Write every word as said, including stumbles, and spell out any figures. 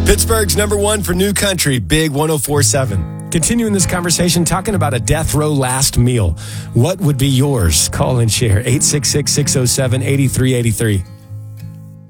Pittsburgh's number one for new country, Big one oh four point seven. Continuing this conversation, talking about a death row last meal. What would be yours? Call and share. eight six six, six oh seven, eight three eight three.